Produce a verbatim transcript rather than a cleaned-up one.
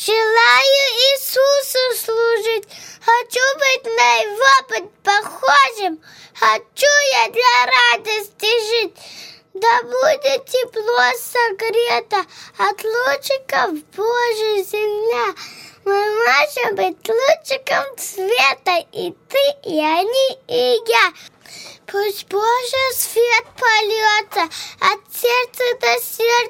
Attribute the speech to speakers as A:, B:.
A: Желаю Иисусу служить, хочу быть на Его быть похожим, хочу я для радости жить. Да будет тепло согрето от лучиков Божьей земля. Мы можем быть лучиком света, и ты, и они, и я. Пусть Божий свет польется от сердца до сердца.